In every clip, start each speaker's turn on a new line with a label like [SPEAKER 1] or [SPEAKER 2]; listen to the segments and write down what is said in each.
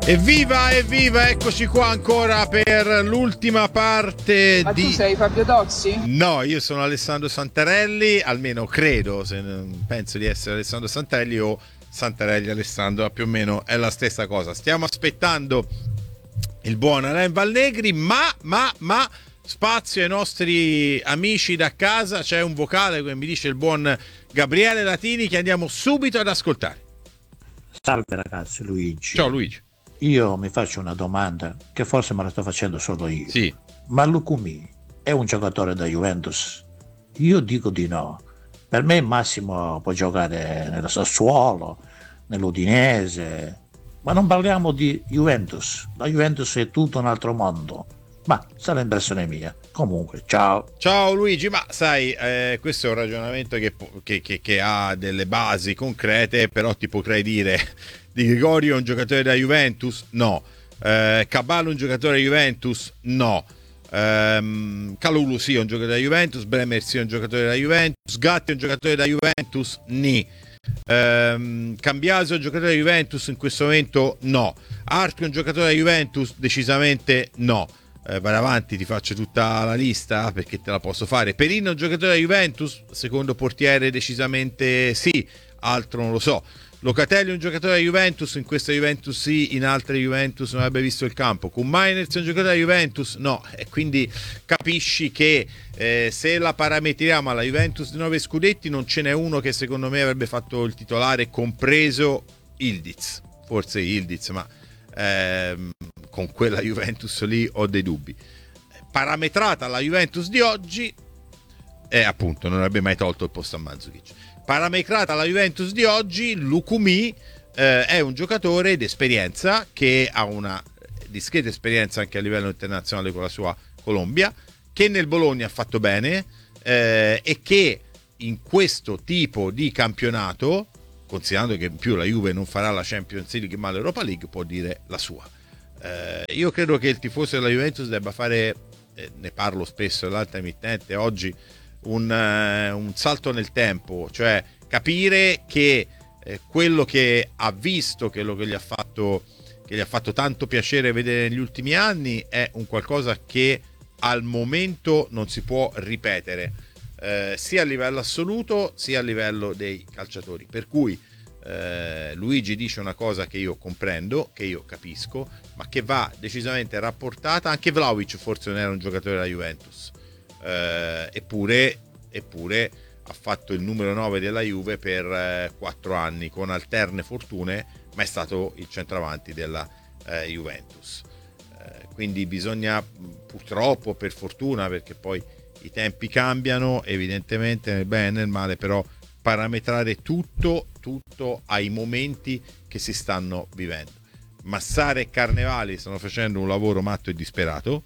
[SPEAKER 1] Evviva, evviva, eccoci qua ancora per l'ultima parte.
[SPEAKER 2] Ma tu sei Fabio Tozzi?
[SPEAKER 1] No, io sono Alessandro Santarelli, almeno credo, se non penso di essere Alessandro Santarelli o Santarelli Alessandro, più o meno è la stessa cosa. Stiamo aspettando il buon Alain Valnegri, ma spazio ai nostri amici da casa, c'è un vocale, come mi dice il buon Gabriele Latini, che andiamo subito ad ascoltare.
[SPEAKER 3] Salve ragazzi, Luigi.
[SPEAKER 1] Ciao Luigi.
[SPEAKER 3] Io mi faccio una domanda che forse me la sto facendo solo io.
[SPEAKER 1] Sì.
[SPEAKER 3] Ma Lucumi è un giocatore da Juventus? Io dico di no. Per me Massimo può giocare nella Sassuolo, nell'Udinese, ma non parliamo di Juventus. La Juventus è tutto un altro mondo. Ma sarà impressione mia. Comunque, ciao.
[SPEAKER 1] Ciao Luigi, ma sai, questo è un ragionamento che ha delle basi concrete, però ti potrei dire Di Gregorio è un giocatore da Juventus? No. Caballo è un giocatore da Juventus? No. Kalulu sì è un giocatore da Juventus, Bremer sì è un giocatore da Juventus, Gatti è un giocatore da Juventus? Ni. Cambiaso è un giocatore da Juventus in questo momento? No. Arthur è un giocatore da Juventus? Decisamente no. Vai avanti, ti faccio tutta la lista perché te la posso fare. Perino è un giocatore da Juventus? Secondo portiere decisamente sì, altro non lo so. Locatelli è un giocatore da Juventus, in questa Juventus sì, in altre Juventus non avrebbe visto il campo. Koumainerz è un giocatore da Juventus? No, e quindi capisci che se la parametriamo alla Juventus di 9 scudetti non ce n'è uno che secondo me avrebbe fatto il titolare, compreso Ildiz, forse Ildiz, ma con quella Juventus lì ho dei dubbi. Parametrata alla Juventus di oggi, appunto non avrebbe mai tolto il posto a Mandzukic. Parametrata alla Juventus di oggi, Lucumi è un giocatore d'esperienza che ha una discreta esperienza anche a livello internazionale con la sua Colombia, che nel Bologna ha fatto bene e che in questo tipo di campionato, considerando che in più la Juve non farà la Champions League ma l'Europa League, può dire la sua. Io credo che il tifoso della Juventus debba fare, ne parlo spesso all'altra emittente oggi, un salto nel tempo, cioè capire che quello che ha visto, quello che gli ha fatto tanto piacere vedere negli ultimi anni è un qualcosa che al momento non si può ripetere, sia a livello assoluto sia a livello dei calciatori, per cui Luigi dice una cosa che io comprendo, che io capisco, ma che va decisamente rapportata. Anche Vlahovic forse non era un giocatore della Juventus, eppure ha fatto il numero 9 della Juve per 4 anni con alterne fortune, ma è stato il centravanti della Juventus. Quindi bisogna, purtroppo, per fortuna, perché poi i tempi cambiano evidentemente nel bene e nel male, però parametrare tutto ai momenti che si stanno vivendo. Massara e Carnevali stanno facendo un lavoro matto e disperato,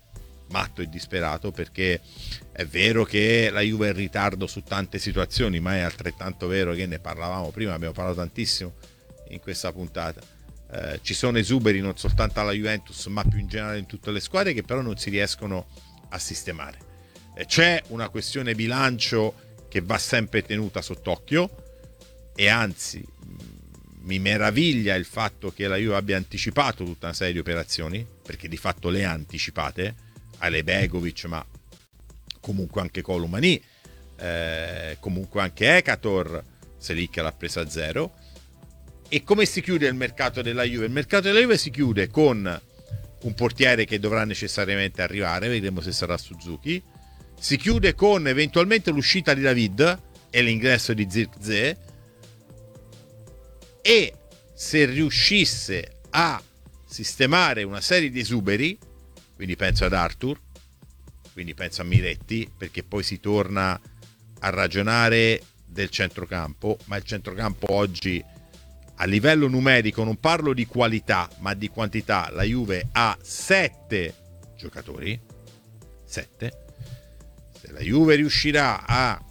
[SPEAKER 1] perché è vero che la Juve è in ritardo su tante situazioni, ma è altrettanto vero che ne parlavamo prima, abbiamo parlato tantissimo in questa puntata, ci sono esuberi non soltanto alla Juventus ma più in generale in tutte le squadre che però non si riescono a sistemare. C'è una questione bilancio che va sempre tenuta sott'occhio, e anzi mi meraviglia il fatto che la Juve abbia anticipato tutta una serie di operazioni, perché di fatto le ha anticipate, Ale Begovic, ma comunque anche Colomani, comunque anche Ekator, Selic l'ha presa a zero. E come si chiude il mercato della Juve? Il mercato della Juve si chiude con un portiere che dovrà necessariamente arrivare, vedremo se sarà Suzuki, si chiude con eventualmente l'uscita di David e l'ingresso di Zirkzee, e se riuscisse a sistemare una serie di esuberi, quindi penso ad Arthur, quindi penso a Miretti, perché poi si torna a ragionare del centrocampo, ma il centrocampo oggi a livello numerico, non parlo di qualità ma di quantità, la Juve ha 7 giocatori, 7. Se la Juve riuscirà a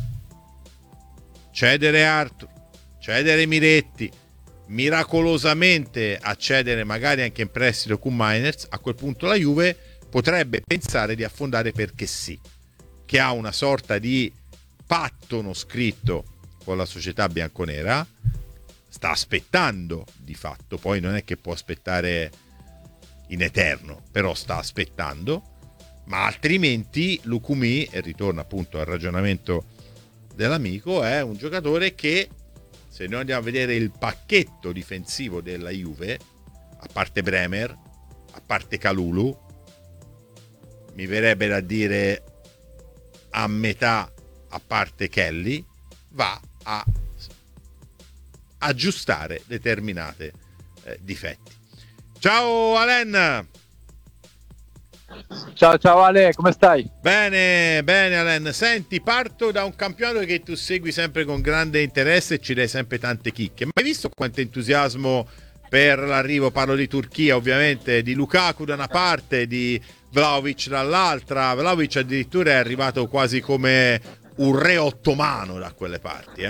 [SPEAKER 1] cedere Arthur, cedere Miretti, miracolosamente a cedere magari anche in prestito Koumainerz, a quel punto la Juve potrebbe pensare di affondare, perché sì, che ha una sorta di patto non scritto con la società bianconera, sta aspettando di fatto, poi non è che può aspettare in eterno, però sta aspettando, ma altrimenti Lukumi, e ritorna appunto al ragionamento dell'amico, è un giocatore che, se noi andiamo a vedere il pacchetto difensivo della Juve, a parte Bremer, a parte Kalulu, mi verrebbe da dire a metà, a parte Kelly, va a aggiustare determinate difetti. Ciao Alen!
[SPEAKER 2] Ciao Ale, come stai?
[SPEAKER 1] Bene Alen, senti, parto da un campionato che tu segui sempre con grande interesse e ci dai sempre tante chicche, ma hai visto quanto entusiasmo per l'arrivo, parlo di Turchia ovviamente, di Lukaku da una parte, di Vlahovic dall'altra. Vlahovic addirittura è arrivato quasi come un re ottomano da quelle parti,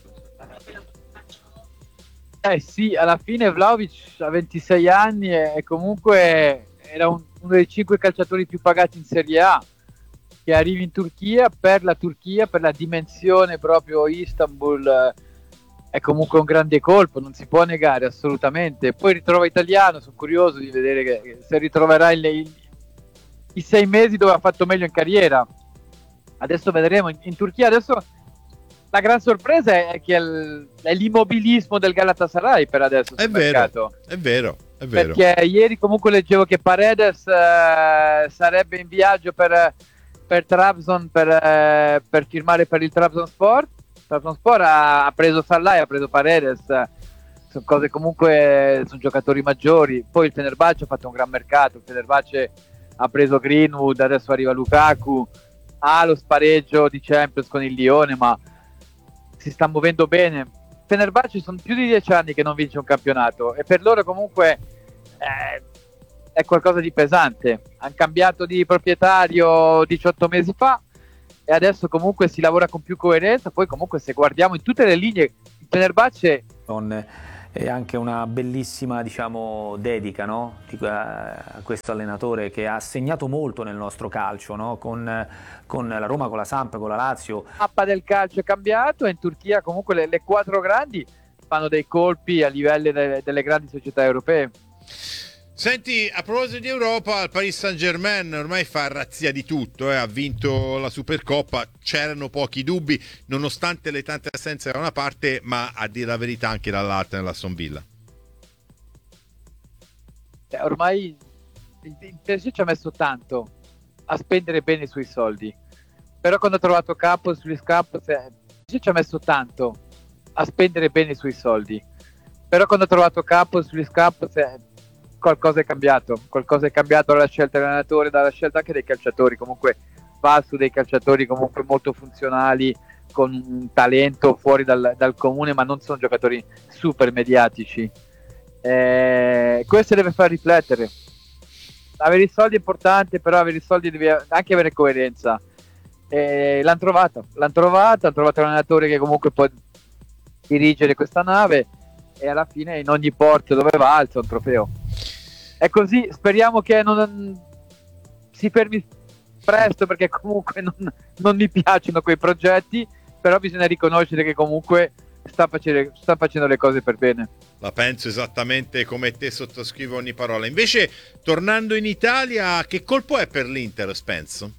[SPEAKER 2] Sì, alla fine Vlahovic ha 26 anni e comunque era uno dei 5 calciatori più pagati in Serie A, che arrivi in Turchia, per la dimensione proprio Istanbul, è comunque un grande colpo, non si può negare assolutamente. Poi ritrova italiano, sono curioso di vedere che se ritroverà i 6 mesi dove ha fatto meglio in carriera. Adesso vedremo. In Turchia adesso la gran sorpresa è che è l'immobilismo del Galatasaray per adesso sul mercato.
[SPEAKER 1] È vero.
[SPEAKER 2] Perché ieri comunque leggevo che Paredes sarebbe in viaggio per Trabzon per firmare per il Trabzonspor. Trabzonspor ha preso Salah e ha preso Paredes. Sono cose comunque, sono giocatori maggiori. Poi il Fenerbahce ha fatto un gran mercato. Il Fenerbahce ha preso Greenwood, adesso arriva Lukaku, ha lo spareggio di Champions con il Lione, ma si sta muovendo bene. Fenerbahce sono più di 10 anni che non vince un campionato e per loro comunque è qualcosa di pesante. Hanno cambiato di proprietario 18 mesi fa e adesso comunque si lavora con più coerenza. Poi comunque se guardiamo in tutte le linee, il Fenerbahce
[SPEAKER 4] è anche una bellissima, diciamo, dedica, no? A questo allenatore che ha segnato molto nel nostro calcio, no? Con la Roma, con la Samp, con la Lazio.
[SPEAKER 2] La mappa del calcio è cambiato e in Turchia comunque le 4 grandi fanno dei colpi a livello delle grandi società europee.
[SPEAKER 1] Senti, a proposito di Europa, il Paris Saint-Germain ormai fa razzia di tutto, ha vinto la Supercoppa, c'erano pochi dubbi, nonostante le tante assenze da una parte, ma a dire la verità anche dall'altra nell'Aston Villa.
[SPEAKER 2] Ormai il PSG ci ha messo tanto a spendere bene i suoi soldi, però quando ha trovato capo sugli scampi, il PSG ci ha messo tanto a spendere bene i suoi soldi, però quando ha trovato capo sugli scampi qualcosa è cambiato dalla scelta dell'allenatore, dalla scelta anche dei calciatori. Comunque va su dei calciatori comunque molto funzionali, con un talento fuori dal comune, ma non sono giocatori super mediatici. Questo deve far riflettere. Avere i soldi è importante, però avere i soldi devi anche avere coerenza. L'hanno trovato un allenatore che comunque può dirigere questa nave e alla fine in ogni porto dove va alza un trofeo. È così, speriamo che non si fermi presto, perché comunque non mi piacciono quei progetti, però bisogna riconoscere che comunque sta facendo le cose per bene.
[SPEAKER 1] La penso esattamente come te, sottoscrivo ogni parola. Invece, tornando in Italia, che colpo è per l'Inter, Spence?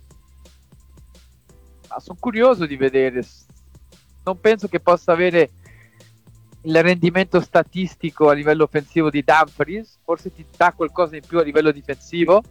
[SPEAKER 2] Sono curioso di vedere. Non penso che possa avere il rendimento statistico a livello offensivo di Dumfries, forse ti dà qualcosa in più a livello difensivo,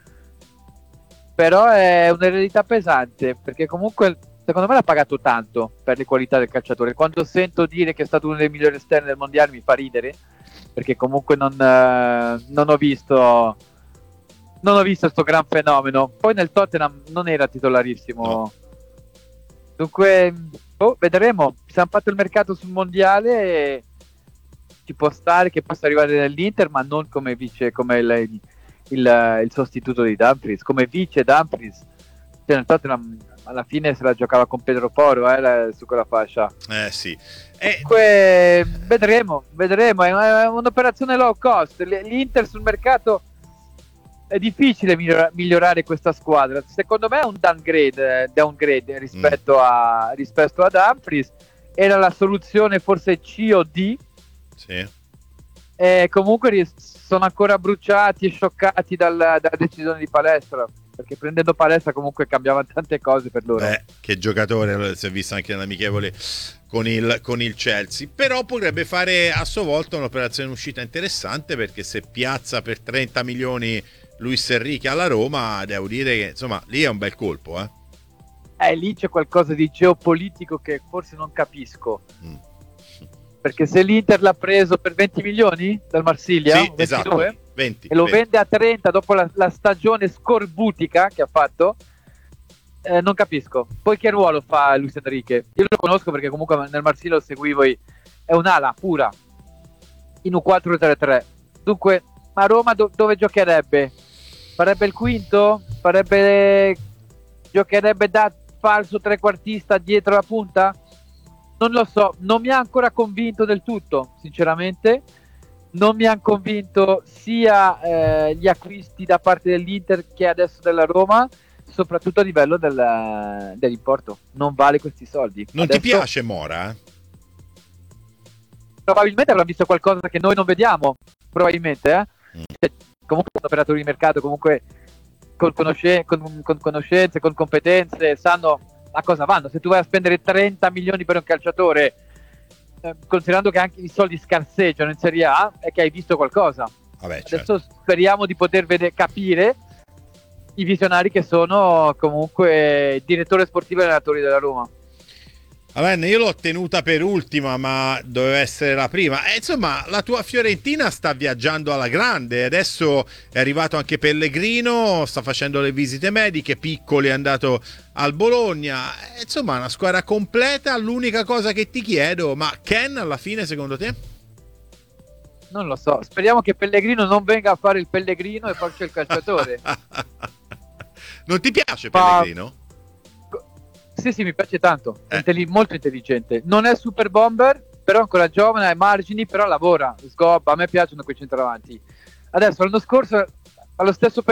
[SPEAKER 2] però è un'eredità pesante, perché comunque secondo me l'ha pagato tanto per le qualità del calciatore. Quando sento dire che è stato uno dei migliori esterni del mondiale mi fa ridere, perché comunque non ho visto questo gran fenomeno. Poi nel Tottenham non era titolarissimo, no. Dunque vedremo. Si hanno fatto il mercato sul mondiale e ci può stare che possa arrivare nell'Inter, ma non come vice, come il sostituto di Dumfries, come vice Dumfries. Cioè, nel Tottenham alla fine se la giocava con Pedro Porro su quella fascia.
[SPEAKER 1] Sì.
[SPEAKER 2] Comunque vedremo. È un'operazione low cost. L'Inter sul mercato è difficile migliorare questa squadra. Secondo me è un downgrade rispetto a Dumfries. Era la soluzione forse C o D
[SPEAKER 1] Sì.
[SPEAKER 2] E comunque sono ancora bruciati e scioccati dalla decisione di Palestra, perché prendendo Palestra comunque cambiavano tante cose per loro.
[SPEAKER 1] Che giocatore, si è visto anche nell'amichevole con il Chelsea, però potrebbe fare a sua volta un'operazione in uscita interessante, perché se piazza per 30 milioni Luis Enrique alla Roma, devo dire che insomma lì è un bel colpo,
[SPEAKER 2] Lì c'è qualcosa di geopolitico che forse non capisco. Perché se l'Inter l'ha preso per 20 milioni dal Marsiglia,
[SPEAKER 1] sì,
[SPEAKER 2] 22,
[SPEAKER 1] esatto, 20,
[SPEAKER 2] e lo
[SPEAKER 1] 20.
[SPEAKER 2] vende a 30 dopo la stagione scorbutica che ha fatto, non capisco. Poi che ruolo fa Luis Enrique? Io lo conosco perché comunque nel Marsiglia lo seguivo, è un'ala pura in un 4-3-3. Dunque, ma Roma dove giocherebbe? Farebbe il quinto? Giocherebbe da falso trequartista dietro la punta? Non lo so, non mi ha ancora convinto del tutto, sinceramente. Non mi hanno convinto sia gli acquisti da parte dell'Inter che adesso della Roma, soprattutto a livello dell'importo. Non vale questi soldi.
[SPEAKER 1] Non
[SPEAKER 2] adesso,
[SPEAKER 1] ti piace Mora?
[SPEAKER 2] Probabilmente avrà visto qualcosa che noi non vediamo, probabilmente. Comunque sono operatori di mercato, comunque con conoscenze, con competenze, sanno a cosa vanno. Se tu vai a spendere 30 milioni per un calciatore, considerando che anche i soldi scarseggiano in Serie A, è che hai visto qualcosa.
[SPEAKER 1] Vabbè,
[SPEAKER 2] Adesso speriamo di poter capire i visionari che sono comunque direttore sportivo e allenatori della Roma.
[SPEAKER 1] Va bene, io l'ho tenuta per ultima, ma doveva essere la prima. Insomma, la tua Fiorentina sta viaggiando alla grande. Adesso è arrivato anche Pellegrino, sta facendo le visite mediche. Piccoli è andato al Bologna. Insomma, una squadra completa. L'unica cosa che ti chiedo, ma Ken alla fine secondo te?
[SPEAKER 2] Non lo so, speriamo che Pellegrino non venga a fare il Pellegrino e faccia il calciatore.
[SPEAKER 1] Non ti piace Pellegrino?
[SPEAKER 2] Sì, mi piace tanto, è molto intelligente. Non è super bomber, però ancora giovane, ha margini, però lavora, sgobba. A me piacciono quei centravanti. Adesso l'anno scorso allo stesso